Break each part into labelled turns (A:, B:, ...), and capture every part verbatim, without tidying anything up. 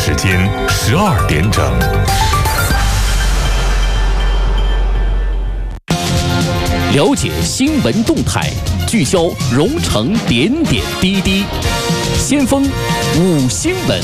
A: 时间十二点整。
B: 了解新闻动态，聚焦蓉城点点滴滴。先锋五新闻。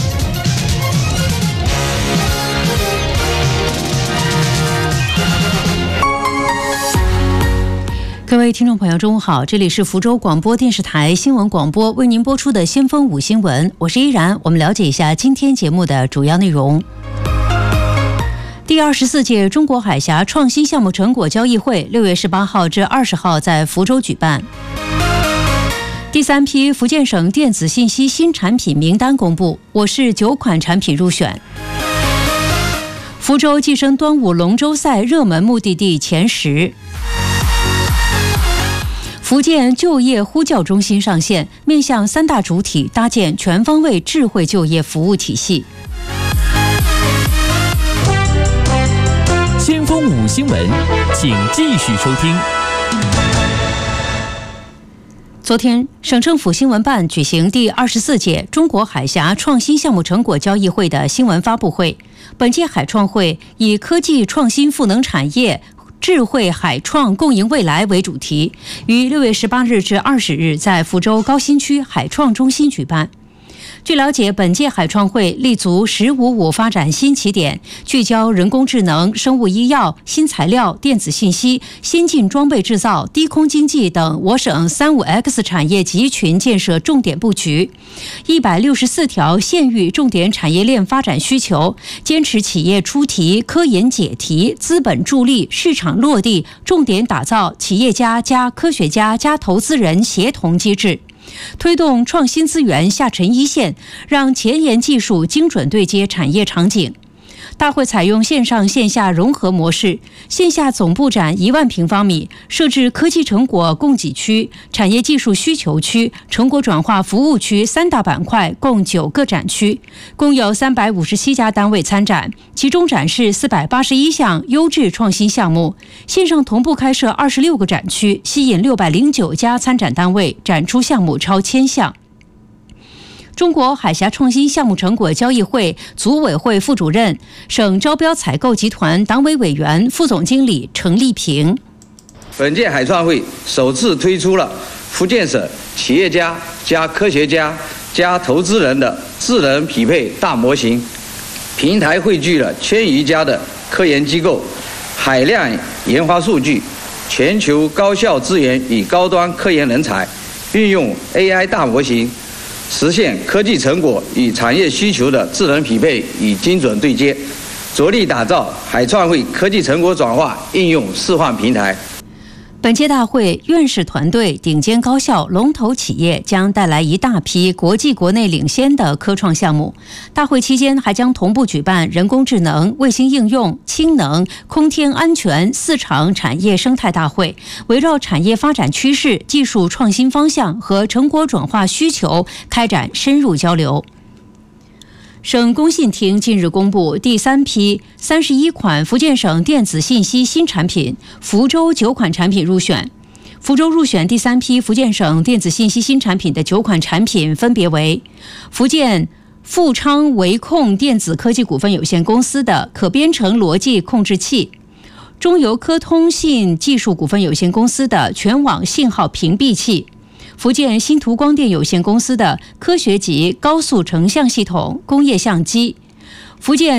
C: 各位听众朋友，中午好，这里是福州广播电视台新闻广播为您播出的先锋五新闻，我是依然。我们了解一下今天节目的主要内容。第二十四届中国海峡创新项目成果交易会六月十八号至二十号在福州举办。第三批福建省电子信息新产品名单公布，我市九款产品入选。福州跻身端午龙舟赛热门目的地前十。福建就业呼叫中心上线，面向三大主体搭建全方位智慧就业服务体系。
B: 先锋五新闻，请继续收听。
C: 昨天，省政府新闻办举行第二十四届中国海峡创新项目成果交易会的新闻发布会。本届海创会以科技创新赋能产业、智慧海创共赢未来为主题，于六月十八日至二十日在福州高新区海创中心举办。据了解，本届海创会立足“十五五”发展新起点，聚焦人工智能、生物医药、新材料、电子信息、先进装备制造、低空经济等我省三五 X 产业集群建设重点布局，一百六十四条县域重点产业链发展需求，坚持企业出题、科研解题、资本助力、市场落地，重点打造企业家加科学家加投资人协同机制。推动创新资源下沉一线，让前沿技术精准对接产业场景。大会采用线上线下融合模式，线下总部展一万平方米，设置科技成果供给区、产业技术需求区、成果转化服务区三大板块，共九个展区，共有三百五十七家单位参展，其中展示四百八十一项优质创新项目。线上同步开设二十六个展区，吸引六百零九家参展单位，展出项目超千项。中国海峡创新项目成果交易会组委会副主任、省招标采购集团党委委员、副总经理程立平。
D: 本届海创会首次推出了福建省企业家加科学家加投资人的智能匹配大模型平台，汇聚了千余家的科研机构、海量研发数据、全球高效资源与高端科研人才，运用 A I 大模型实现科技成果与产业需求的智能匹配与精准对接，着力打造海创会科技成果转化应用示范平台。
C: 本届大会，院士团队、顶尖高校、龙头企业将带来一大批国际国内领先的科创项目。大会期间还将同步举办人工智能、卫星应用、氢能、空天安全四场产业生态大会，围绕产业发展趋势、技术创新方向和成果转化需求开展深入交流。省工信厅近日公布第三批三十一款福建省电子信息新产品，福州九款产品入选。福州入选第三批福建省电子信息新产品的九款产品分别为：福建富昌维控电子科技股份有限公司的可编程逻辑控制器，中邮科通信技术股份有限公司的全网信号屏蔽器，福建新图光电有限公司的科学级高速成像系统工业相机，福建